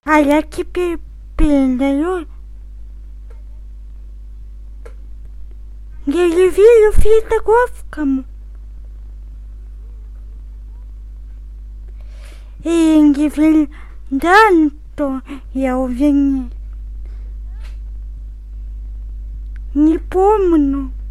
А я теперь передаю Гелевилю Федоровскому и Гевильданту, я уже не помню.